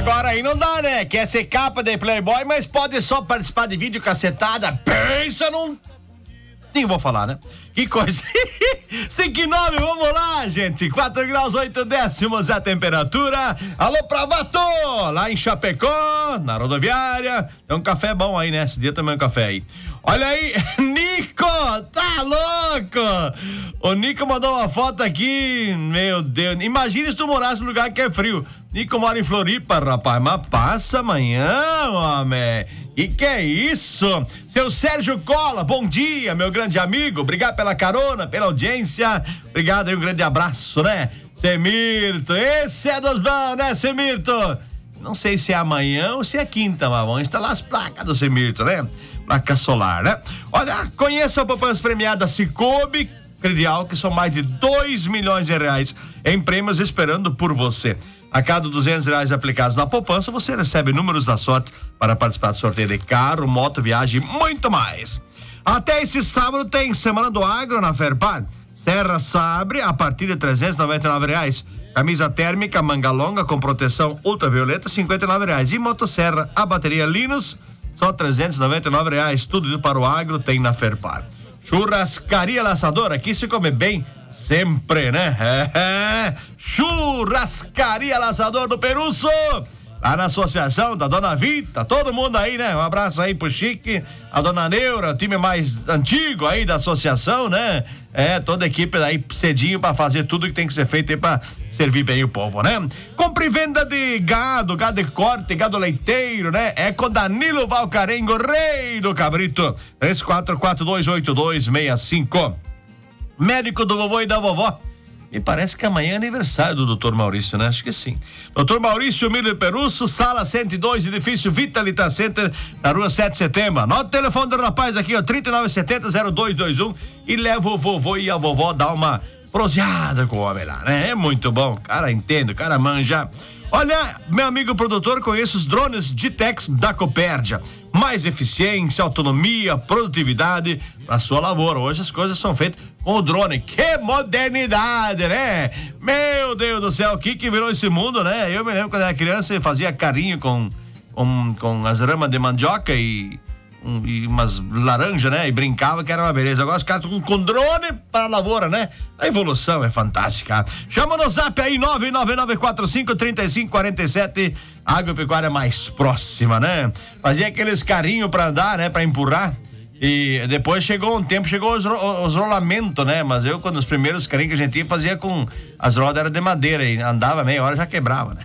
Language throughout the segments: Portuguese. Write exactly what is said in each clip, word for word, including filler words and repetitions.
Agora aí não dá, né? Quer ser capa de Playboy, mas pode só participar de vídeo cacetada. Pensa num... Nem vou falar, né? Que coisa. cinco e nove, vamos lá, gente. quatro graus, oito décimos a temperatura. Alô, Pravato! Lá em Chapecó, na rodoviária. Tem um café bom aí, né? Esse dia também um café aí. Olha aí, Nico, tá louco? O Nico mandou uma foto aqui, meu Deus. Imagina se tu morasse num lugar que é frio. Nico mora em Floripa, rapaz, mas passa amanhã, homem. E que é isso? Seu Sérgio Cola, bom dia, meu grande amigo. Obrigado pela carona, pela audiência. Obrigado aí, um grande abraço, né? Semirto, esse é dos bons, né, Semirto? Não sei se é amanhã ou se é quinta, mas vamos instalar as placas do Semirto, né? Placa solar, né? Olha, conheça a poupança premiada Cicobi Credial, que são mais de dois milhões de reais em prêmios esperando por você. A cada duzentos reais aplicados na poupança, você recebe números da sorte para participar do sorteio de carro, moto, viagem e muito mais. Até esse sábado tem Semana do Agro na Ferpar. Serra Sabre a partir de trezentos e noventa e nove reais. Camisa térmica manga longa com proteção ultravioleta cinquenta e nove reais. E motosserra a bateria Linus só trezentos e noventa e nove reais. Tudo para o agro tem na Ferpar. Churrascaria Laçadora, aqui se come bem sempre, né? É. Churrascaria Laçador do Peruço, lá na associação da Dona Vita, todo mundo aí, né? Um abraço aí pro Chique, a Dona Neura, o time mais antigo aí da associação, né? É, toda a equipe aí cedinho pra fazer tudo que tem que ser feito aí pra servir bem o povo, né? Compra e venda de gado, gado de corte, gado leiteiro, né? É com Danilo Valcarengo, rei do cabrito. três quatro quatro dois oito dois seis cinco. Médico do vovô e da vovó. E parece que amanhã é aniversário do doutor Maurício, né? Acho que sim. doutor Maurício Miller Perusso, sala cento e dois, edifício Vitalita Center, na rua sete de setembro. Anota o telefone do rapaz aqui, ó, trinta e nove setenta, zero dois dois um, e leva o vovô e a vovó dar uma proseada com o homem lá, né? É muito bom, o cara entende, o cara manja. Olha, meu amigo produtor, conheço os drones Gitex da Copérdia. Mais eficiência, autonomia, produtividade para sua lavoura. Hoje as coisas são feitas com o drone. Que modernidade, né? Meu Deus do céu, o que que virou esse mundo, né? Eu me lembro quando era criança e fazia carinho com, com, com as ramas de mandioca e, um, e umas laranjas, né? E brincava que era uma beleza. Agora os caras estão com, com drone para a lavoura, né? A evolução é fantástica. Chama no zap aí, nove nove nove quatro cinco, três cinco quatro sete. Agropecuária mais próxima, né? Fazia aqueles carrinhos pra andar, né? Pra empurrar. E depois chegou um tempo, chegou os, os rolamentos, né? Mas eu, quando os primeiros carrinhos que a gente ia, fazia com... As rodas eram de madeira e andava meia hora, já quebrava, né?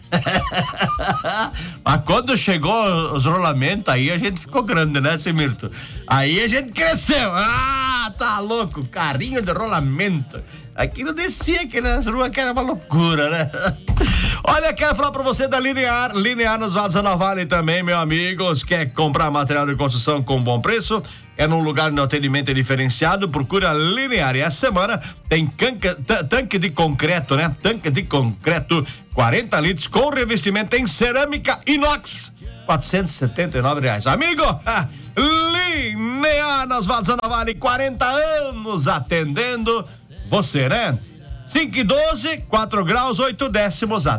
Mas quando chegou os rolamentos, aí a gente ficou grande, né, Semirto? Aí a gente cresceu. Ah, tá louco, carrinho de rolamento. Aquilo descia aqui nas ruas, que era uma loucura, né? Olha, quero falar pra você da Linear, Linear nos Vados da Vale também, meu amigo. Quer comprar material de construção com bom preço? É num lugar de atendimento diferenciado, procura Linear. E essa semana tem canca, t- tanque de concreto, né? Tanque de concreto, quarenta litros, com revestimento em cerâmica inox, quatrocentos e setenta e nove reais. Amigo, Linear nas Vados da Vale, quarenta anos atendendo você, né? cinco e doze, quatro graus, oito décimos a